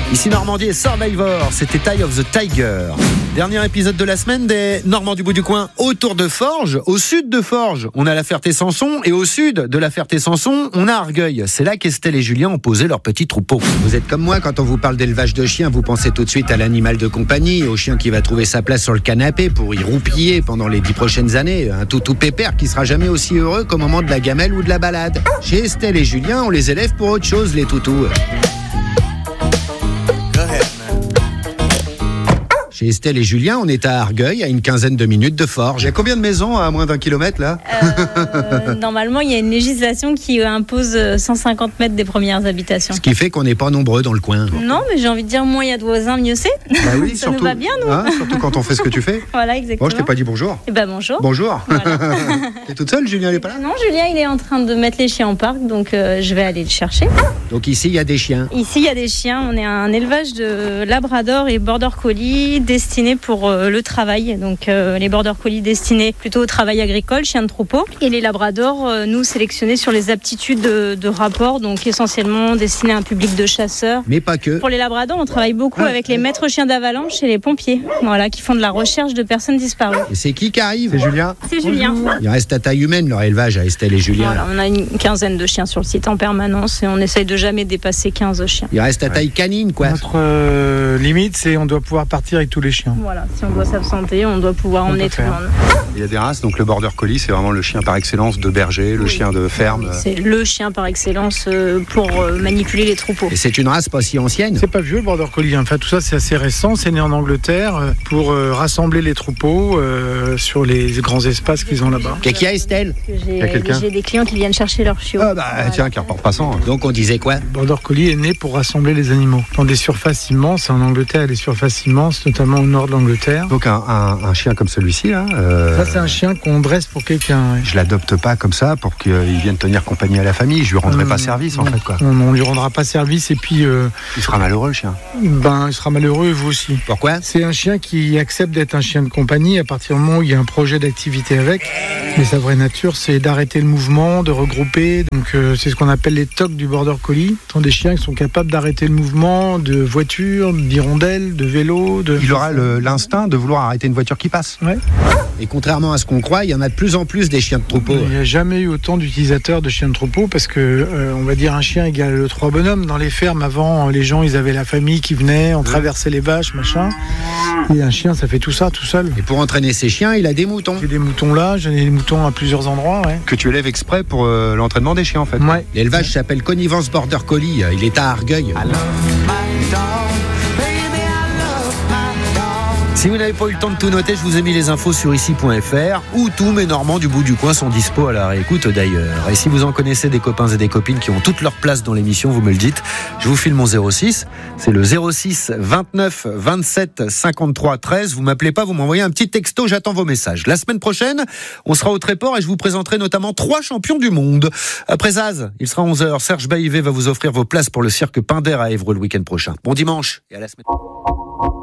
Ici Normandie et Survivor, c'était Eye of the Tiger. Dernier épisode de la semaine des Normands du bout du coin autour de Forges. Au sud de Forges, on a la Ferté-Sanson et au sud de la Ferté-Sanson, on a Argueil. C'est là qu'Estelle et Julien ont posé leur petit troupeau. Vous êtes comme moi, quand on vous parle d'élevage de chiens, vous pensez tout de suite à l'animal de compagnie, au chien qui va trouver sa place sur le canapé pour y roupiller pendant les 10 prochaines années. Un toutou pépère qui sera jamais aussi heureux qu'au moment de la gamelle ou de la balade. Chez Estelle et Julien, on les élève pour autre chose, les toutous. Chez Estelle et Julien, on est à Argueil, à une quinzaine de minutes de Forges. Il y a combien de maisons à moins d'1 kilomètre là ? Normalement, il y a une législation qui impose 150 mètres des premières habitations. Ce qui fait qu'on n'est pas nombreux dans le coin. Non, mais j'ai envie de dire, moins il y a de voisins, mieux c'est. Bah oui, Ça surtout, nous va bien, nous. hein, surtout quand on fait ce que tu fais. Voilà, exactement. Bon, je t'ai pas dit bonjour. Eh ben, bonjour. Bonjour. Voilà. T'es toute seule, Julien, il est pas là ? Non, Julien, il est en train de mettre les chiens en parc, donc je vais aller le chercher. Donc ici, il y a des chiens. Ici, il y a des chiens. On est un élevage de Labrador et Border Collie destinés pour le travail. Donc, les Border Collie destinés plutôt au travail agricole, chiens de troupeau. Et les Labrador, nous, sélectionnés sur les aptitudes de rapport, donc essentiellement destinés à un public de chasseurs. Mais pas que. Pour les Labrador, on travaille beaucoup avec les maîtres chiens d'avalanche et les pompiers, voilà, qui font de la recherche de personnes disparues. Et c'est qui arrive ? C'est Julien. C'est Julien. Il reste à taille humaine leur élevage à Estelle et Julien. Voilà, on a une quinzaine de chiens sur le site en permanence et on essaye de jamais dépasser 15 chiens. Il reste à taille canine, quoi. Notre limite, c'est on doit pouvoir partir avec tous les chiens. Voilà, si on doit s'absenter, on doit pouvoir emmener tout le monde. Il y a des races, donc le Border Collie, c'est vraiment le chien par excellence de berger, le chien de ferme. C'est le chien par excellence pour manipuler les troupeaux. Et c'est une race pas si ancienne. C'est pas vieux le Border Collie, enfin tout ça c'est assez récent, c'est né en Angleterre pour rassembler les troupeaux sur les grands espaces qu'ils ont là-bas. Qu'est-ce qu'il y a, Estelle ? y a quelqu'un J'ai des clients qui viennent chercher leurs chiots. Ah bah tiens, qui repart passant. Donc on disait quoi ? Le Border Collie est né pour rassembler les animaux dans des surfaces immenses. En Angleterre, il y a des surfaces immenses, notamment au nord de l'Angleterre. Donc un chien comme celui-ci là. Ça c'est un chien qu'on dresse pour quelqu'un. Ouais. Je l'adopte pas comme ça pour qu'il vienne tenir compagnie à la famille. Je lui rendrai pas service en fait quoi. On lui rendra pas service et puis Il sera malheureux le chien. il sera malheureux et vous aussi. Pourquoi ? C'est un chien qui accepte d'être un chien de compagnie à partir du moment où il y a un projet d'activité avec. Mais sa vraie nature, c'est d'arrêter le mouvement, de regrouper. Donc c'est ce qu'on appelle les tocs du Border Collie. Ce sont des chiens qui sont capables d'arrêter le mouvement de voitures, d'hirondelles, de vélos. Il aura l'instinct de vouloir arrêter une voiture qui passe. Ouais. Et contrairement à ce qu'on croit, il y en a de plus en plus des chiens de troupeau. Il n'y a jamais eu autant d'utilisateurs de chiens de troupeau parce que, on va dire, un chien égale 3 bonhommes. Dans les fermes, avant, les gens, ils avaient la famille qui venait, on traversait les vaches, machin. Et un chien, ça fait tout ça tout seul. Et pour entraîner ses chiens, il a des moutons. J'ai des moutons là, j'en ai des moutons à plusieurs endroits, ouais. Que tu élèves exprès pour l'entraînement des chiens en fait. Ouais. L'élevage s'appelle Connivence Border Collie. Il est à Argueil. Si vous n'avez pas eu le temps de tout noter, je vous ai mis les infos sur ici.fr où tous mes Normands du bout du coin sont dispo à la réécoute d'ailleurs. Et si vous en connaissez des copains et des copines qui ont toute leur place dans l'émission, vous me le dites. Je vous file mon 06. C'est le 06 29 27 53 13. Vous m'appelez pas, vous m'envoyez un petit texto, j'attends vos messages. La semaine prochaine, on sera au Tréport et je vous présenterai notamment 3 champions du monde. Après Zaz, il sera 11h. Serge Baïvé va vous offrir vos places pour le cirque Pinder à Évreux le week-end prochain. Bon dimanche et à la semaine.